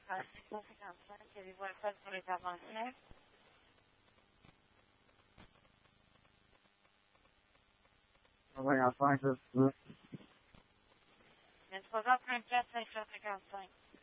à 655, avez-vous un code pour l'intervention? Ouais, à 5, 23h34, 555.